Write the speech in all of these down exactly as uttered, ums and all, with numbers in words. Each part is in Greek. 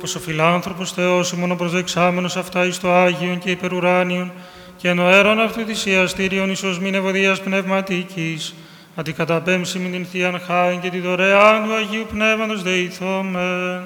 Όπως ο φιλάνθρωπος Θεός ημών ο προσδεξάμενος αυτά εις το Άγιον και υπερουράνιον και εν οέρων αυτού θυσιαστήριον εις οσμήν ευωδίας πνευματικής, αντικαταπέμψη με την Θείαν Χάιν και τη δωρεάν του Αγίου Πνεύματος δεηθώμεν.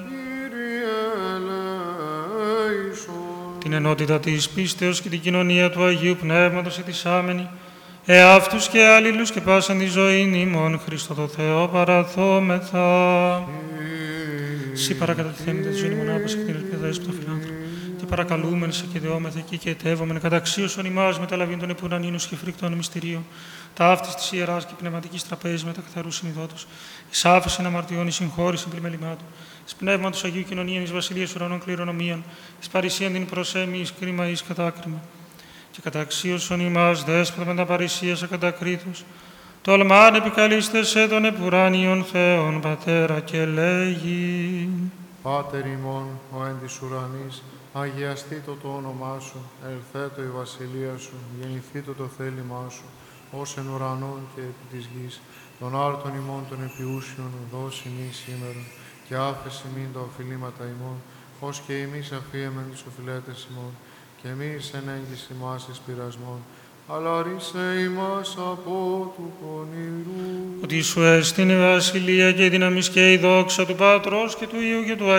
Την ενότητα της πίστεως και την κοινωνία του Αγίου Πνεύματος ετισάμενη, εαυτούς και αλλήλους και πάσαν τη ζωήν ημών Χριστό το Θεό παραθόμεθα. Συ παρακατατηθέμετε τη ζωή ημών άπας και την ελπίδα εις το φιλάνθρωπο. Και παρακαλούμεν σε και δεόμεθα εκεί και ετεύομεν καταξίωσον ημάς μεταλαβήν των επουρανίνους και φρικτών μυστηρίων, τα αυτής της ιεράς και πνευματικής τραπέζης με τα καθαρού συνειδότος, εις άφεσιν αμαρτιών, εις συγχώρησιν πλημελημάτων, εις πνεύματος Αγίου κοινωνίαν, εις βασιλείας ουρανών κληρονομίαν, εις παρησίαν την προσέμη, εις κρίμα, εις κατάκριμα. Και καταξίωσον ημάς δέσποτα με τα παρησίασα κατακρίτους, τολμάν επικαλείστε των επουράνιων Θεών Πατέρα και λέγει. Πάτερ ημών, ο εν της ουρανής, αγιαστήτω το όνομά σου, ελθέτω η βασιλεία σου, γεννηθήτω το θέλημά σου, ως εν ουρανών και επί της γης, των άρτων ημών των επιούσιων δώσει μη σήμερα, και άφεση μην τα οφειλήματα ημών, ως και εμείς αφίεμεν τους οφειλέτες ημών, και μη εις εν έγκυση μας εις πειρασμών, αλλά ρίσε ημάς από του πονηρού. Ότι σου έστειν η βασιλεία και η δύναμις και η δόξα του Πατρός και του Υιού και του